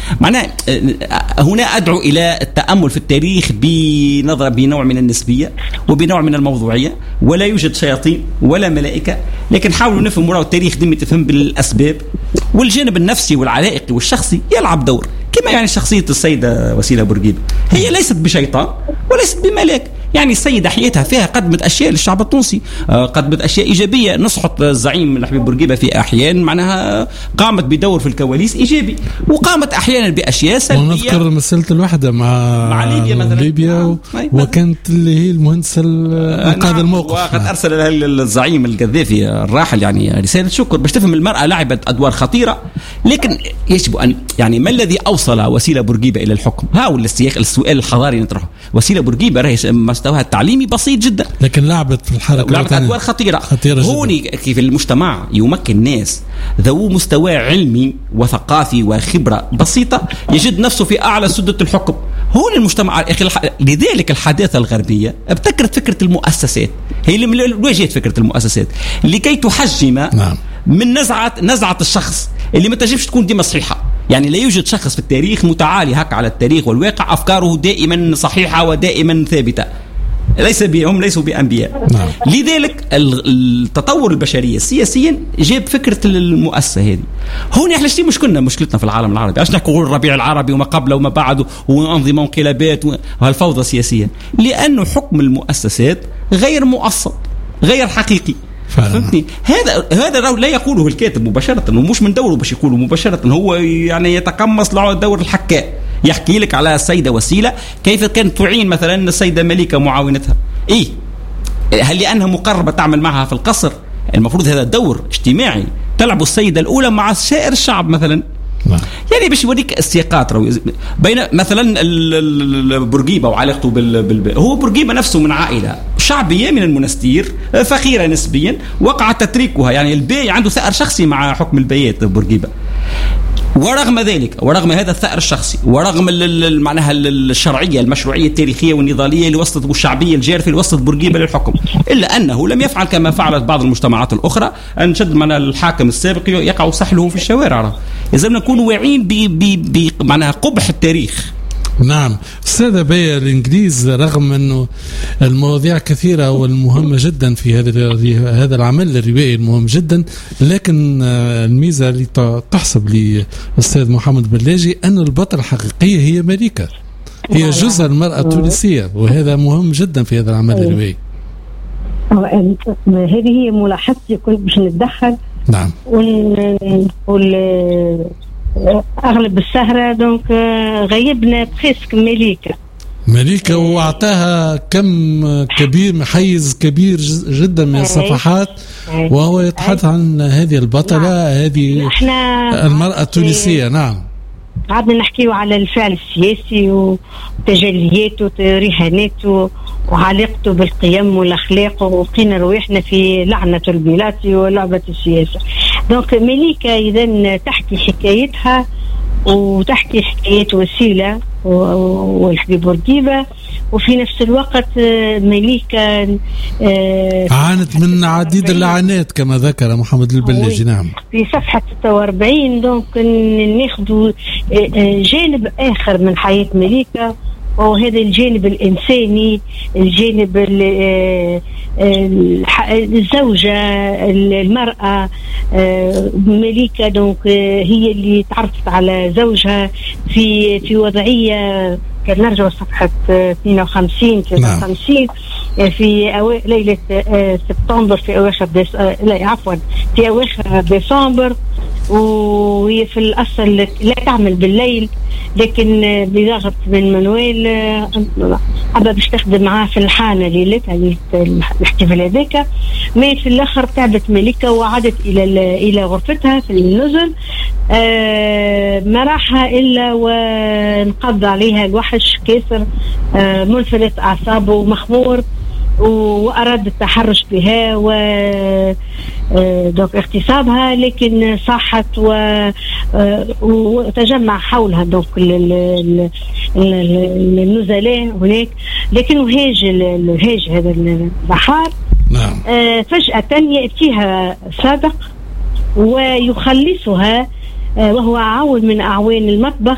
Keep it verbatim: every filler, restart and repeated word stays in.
معناه هنا أدعو إلى التأمل في التاريخ بنظرة بنوع من النسبية وبنوع من الموضوعية. ولا يوجد شياطين ولا ملائكة، لكن حاولوا نفهم وراء التاريخ دم تفهم بالأسباب، والجانب النفسي والعلائقي والشخصي يلعب دور. كما يعني شخصية السيدة وسيلة بورقيبة هي ليست بشيطان وليست بملاك، يعني السيدة حياتها فيها قدمت أشياء للشعب التونسي، قدمت أشياء إيجابية. نصحت الزعيم من حبيب بورقيبة في أحيان معناها قامت بدور في الكواليس إيجابي، وقامت أحيانا بأشياء سلبية. ونذكر مسألة الوحدة مع, مع ليبيا مثلا، ليبيا و... وكانت اللي هي المهندسة انقاذ نعم. الموقف. وقد أرسل الزعيم القذافي الراحل يعني رسالة شكر باش تفهم المرأة لعبت أدوار خطيرة. لكن يجب أن يعني ما الذي أوصل وسيلة بورقيبة إلى الحكم؟ ها هو السياق السؤال الحضاري نطرحه. وسيلة بورقيبة راهي مستواها التعليمي بسيط جدا، لكن لعبت في الحركة لعبت أدوار خطيرة, خطيرة هوني كيف المجتمع يمكن ناس ذو مستوى علمي وثقافي وخبرة بسيطة يجد نفسه في أعلى سدة الحكم. هون المجتمع لذلك الحداثة الغربية ابتكرت فكرة المؤسسات، هي اللي واجهت فكرة المؤسسات لكي تحجم نعم. من نزعة نزعة الشخص اللي ما تجبش تكون ديما صحيحة. يعني لا يوجد شخص في التاريخ متعالي هك على التاريخ والواقع أفكاره دائما صحيحة ودائما ثابتة، ليس بهم ليسوا بأنبياء نعم. لذلك التطور البشري السياسيا جاب فكرة المؤسسة هذه. هون احنا شتي مشكلنا مشكلتنا في العالم العربي، عشان نقول الربيع العربي وما قبله وما بعده وأنظمة وانقلابات وهالفوضى السياسية، لأنه حكم المؤسسات غير مؤصل غير حقيقي. فهمتني؟ هذا هذا لا يقوله الكاتب مباشرة، ومش من دوره باش يقوله مباشرة، هو يعني يتقمص له دور الحكاء، يحكي لك على السيدة وسيلة كيف كانت تعين مثلا السيدة ملكة معاونتها. إيه؟ هل لأنها مقربة تعمل معها في القصر؟ المفروض هذا دور اجتماعي تلعب السيدة الأولى مع سائر الشعب مثلا. يعني باش يوريك السياقات بين مثلا بورقيبة وعلاقته بال... بال... هو بورقيبة نفسه من عائلة شعبية من المنستير فقيرة نسبيا، وقع تتريكها يعني البي عنده ثأر شخصي مع حكم البيات بورقيبة. ورغم ذلك ورغم هذا الثأر الشخصي ورغم معناها الشرعية المشروعية التاريخية والنضالية اللي وصلت والشعبية الجارفة اللي وصلت بورقيبة للحكم، إلا أنه لم يفعل كما فعلت بعض المجتمعات الأخرى أن شد من الحاكم السابق يقع سحله في الشوارع. إذا نكون واعين بمعنى قبح التاريخ. نعم أستاذ بيا، الإنجليز رغم أنه المواضيع كثيرة والمهمة جدا في هذا هذا العمل الروائي المهم جدا، لكن الميزة اللي تحسب لأستاذ محمد بلاجي أن البطل الحقيقية هي ملكة، هي جزء المرأة التونسية، وهذا مهم جدا في هذا العمل الروائي. هذه هي ملاحظتي، كنت باش نتدخل. نعم. وال أغلب السهرة دونك غيبنا بريسك مليكة مليكة وأعطاها كم كبير حيز كبير جدا من الصفحات، وهو يتحدث عن هذه البطلة هذه المرأة التونسية. نعم قعدنا نحكيه على الفعل السياسي وتجلياته وترهاناته وعلاقته بالقيم والأخلاق، وقينا رواحنا في لعنة البلاد ولعبة السياسة. دونك مليكة إذن تحكي حكايتها وتحكي حكاية وسيلة والحبيب بورقيبة، وفي نفس الوقت مليكة عانت من عديد اللعنات كما ذكر محمد البلاجي. نعم. في صفحة ستة وأربعين دونك ناخذ جانب آخر من حياة مليكة، وهذا الجانب الإنساني، الجانب الزوجة المرأة مليكة. دونك هي اللي تعرفت على زوجها في في وضعية، كان نرجع صفحة اثنين وخمسين ثلاثة وخمسين في أو... ليلة سبتمبر في أواخر ديس... لا عفوا في أواخر ديسمبر، وهي في الأصل لا تعمل بالليل، لكن بضغط من منويل حابة باش تخدم معاه في الحانة ليلتها الاحتفال هذاك. ما في الآخر تعبت ملكة وعادت إلى إلى غرفتها في النزل، آه ما راحها إلا ونقض عليها الوحش كاسر، آه منفلت أعصابه ومخمور، وأراد التحرش بها و دوك اغتصابها، لكن صاحت وتجمع حولها دوك النزلاء هناك، لكن هاج الهاج هذا البحار. نعم. فجأة يأتيها صادق ويخلصها، وهو عون من أعوان المطبخ